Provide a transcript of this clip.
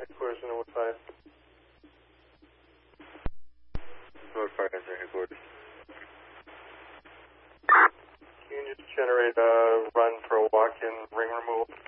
Headquarters in Norwood 5. Norwood 5 is our headquarters. Can you just generate a run for a walk-in ring removal?